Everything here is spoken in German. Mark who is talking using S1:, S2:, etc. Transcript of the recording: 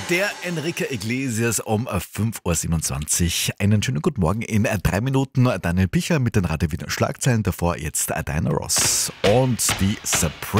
S1: Der Enrique Iglesias um 5:27 Uhr. Einen schönen guten Morgen in 3 Minuten. Daniel Picher mit den Radio Wiener Schlagzeilen. Davor jetzt Diana Ross und die Supreme.